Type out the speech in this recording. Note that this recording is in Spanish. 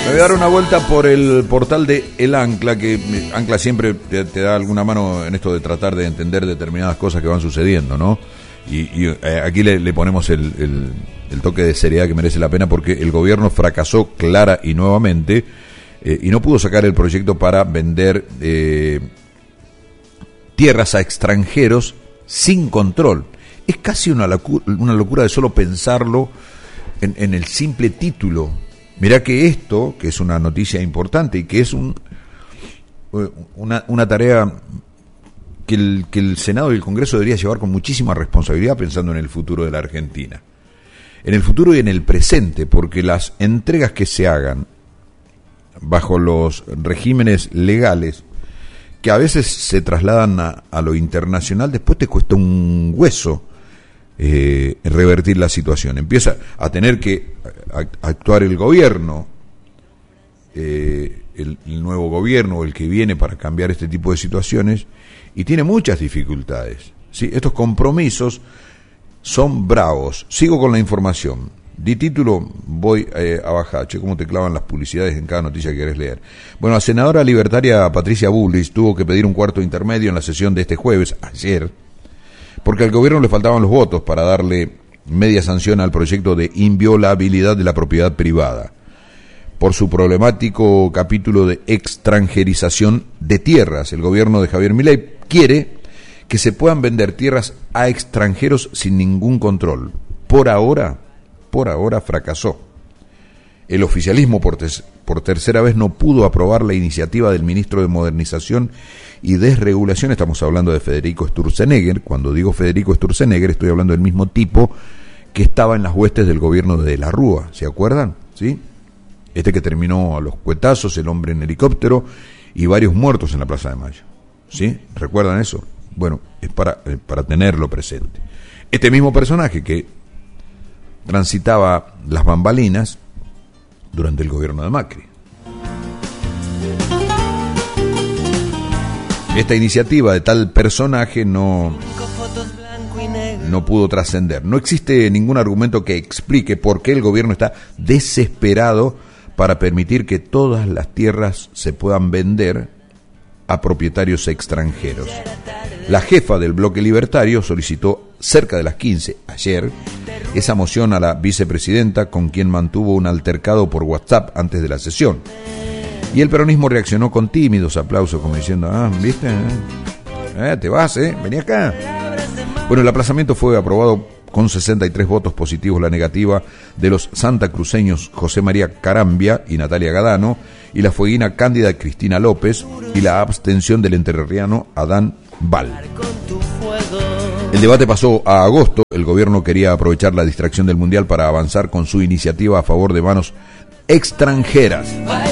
Me voy a dar una vuelta por el portal de El Ancla, que Ancla siempre te da alguna mano en esto de tratar de entender determinadas cosas que van sucediendo, ¿no? Y aquí le ponemos el toque de seriedad que merece la pena, porque el gobierno fracasó clara y nuevamente y no pudo sacar el proyecto para vender tierras a extranjeros sin control. Es casi una locura de solo pensarlo en el simple título. Mirá que esto, que es una noticia importante y que es una tarea que el Senado y el Congreso debería llevar con muchísima responsabilidad, pensando en el futuro de la Argentina. En el futuro y en el presente, porque las entregas que se hagan bajo los regímenes legales, que a veces se trasladan a lo internacional, después te cuesta un hueso revertir la situación. Empieza a tener que actuar el gobierno, el nuevo gobierno o el que viene para cambiar este tipo de situaciones, y tiene muchas dificultades, ¿sí? Estos compromisos son bravos. Sigo con la información. Di título, voy a bajar. Che, cómo te clavan las publicidades en cada noticia que querés leer. Bueno, la senadora libertaria Patricia Bullrich tuvo que pedir un cuarto intermedio en la sesión de este jueves, ayer, porque al gobierno le faltaban los votos para darle media sanción al proyecto de inviolabilidad de la propiedad privada, por su problemático capítulo de extranjerización de tierras. El gobierno de Javier Milei quiere que se puedan vender tierras a extranjeros sin ningún control. Por ahora fracasó. El oficialismo por tercera vez no pudo aprobar la iniciativa del ministro de Modernización y Desregulación. Estamos hablando de Federico Sturzenegger. Cuando digo Federico Sturzenegger, estoy hablando del mismo tipo que estaba en las huestes del gobierno de la Rúa. ¿Se acuerdan? ¿Sí? Este que terminó a los cuetazos, el hombre en helicóptero y varios muertos en la Plaza de Mayo. ¿Sí? ¿Recuerdan eso? Bueno, es para tenerlo presente. Este mismo personaje que transitaba las bambalinas durante el gobierno de Macri. Esta iniciativa de tal personaje no pudo trascender. No existe ningún argumento que explique por qué el gobierno está desesperado para permitir que todas las tierras se puedan vender a propietarios extranjeros. La jefa del bloque libertario solicitó cerca de las 15 ayer esa moción a la vicepresidenta, con quien mantuvo un altercado por WhatsApp antes de la sesión. Y el peronismo reaccionó con tímidos aplausos, como diciendo, ¿viste? Te vas, vení acá. Bueno, el aplazamiento fue aprobado con 63 votos positivos, la negativa de los santacruceños José María Carambia y Natalia Gadano, y la fueguina Cándida Cristina López, y la abstención del entrerriano Adán Val. El debate pasó a agosto. El gobierno quería aprovechar la distracción del Mundial para avanzar con su iniciativa a favor de manos extranjeras.